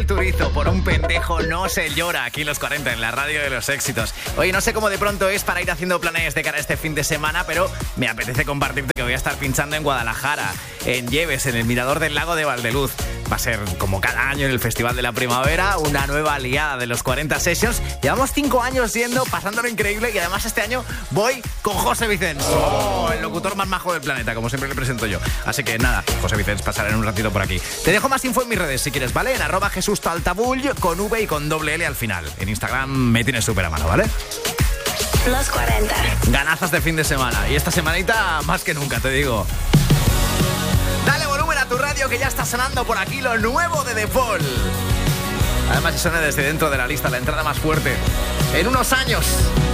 Miguel Turizo, por un pendejo no se llora, aquí en los 40, en la radio de los éxitos. Oye, no sé cómo de pronto es para ir haciendo planes de cara a este fin de semana, pero me apetece compartirte que voy a estar pinchando en Guadalajara, en Lleves, en el Mirador del Lago de Valdeluz. Va a ser, como cada año en el Festival de la Primavera, una nueva aliada de los 40 Sessions. Llevamos 5 años yendo, pasándolo increíble, y además este año voy con José Vicens, el locutor más majo del planeta, como siempre le presento yo. Así que nada, José Vicens pasará en un ratito por aquí. Te dejo más info en mis redes si quieres, ¿vale? En @JesusTaltabull, con V y con doble L al final. En Instagram me tienes súper a mano, ¿vale? Los 40. Ganazas de fin de semana. Y esta semanita más que nunca, te digo. Dale volumen a tu radio, que ya está sonando por aquí lo nuevo de The Fall. Además, si suena desde dentro de la lista, la entrada más fuerte en unos años.